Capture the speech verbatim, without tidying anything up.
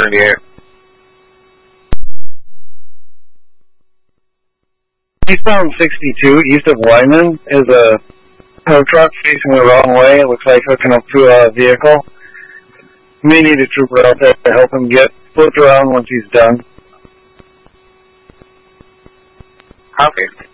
ninety-eight. Eastbound sixty-two, east of Wyman, is a tow truck facing the wrong way. It looks like hooking up to a vehicle. May need a trooper out there to help him get flipped around once he's done. Okay.